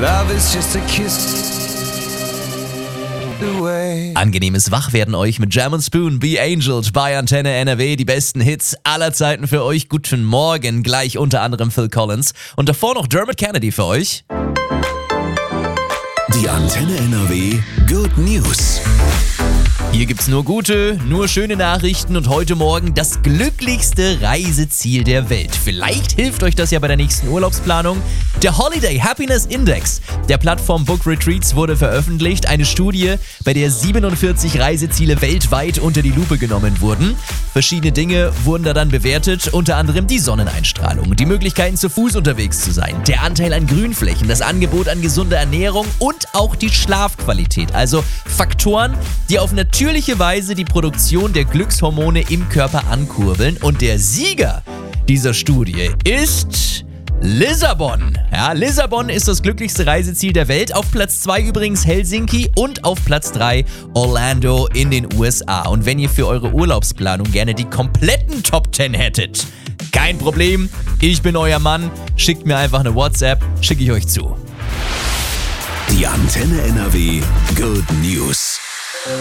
Love is just a kiss away. Angenehmes Wachwerden euch mit Jam & Spoon, Be Angels bei Antenne NRW. Die besten Hits aller Zeiten für euch. Guten Morgen, gleich unter anderem Phil Collins. Und davor noch Dermot Kennedy für euch. Die Antenne NRW Good News. Hier gibt's nur gute, nur schöne Nachrichten und heute Morgen das glücklichste Reiseziel der Welt. Vielleicht hilft euch das ja bei der nächsten Urlaubsplanung. Der Holiday Happiness Index der Plattform Book Retreats wurde veröffentlicht. Eine Studie, bei der 47 Reiseziele weltweit unter die Lupe genommen wurden. Verschiedene Dinge wurden da dann bewertet, unter anderem die Sonneneinstrahlung, die Möglichkeiten zu Fuß unterwegs zu sein, der Anteil an Grünflächen, das Angebot an gesunder Ernährung und auch die Schlafqualität. Also Faktoren, die auf natürliche Weise die Produktion der Glückshormone im Körper ankurbeln. Und der Sieger dieser Studie ist Lissabon. Ja, Lissabon ist das glücklichste Reiseziel der Welt. Auf Platz 2 übrigens Helsinki und auf Platz 3 Orlando in den USA. Und wenn ihr für eure Urlaubsplanung gerne die kompletten Top 10 hättet, kein Problem, ich bin euer Mann. Schickt mir einfach eine WhatsApp, schicke ich euch zu. Die Antenne NRW Good News.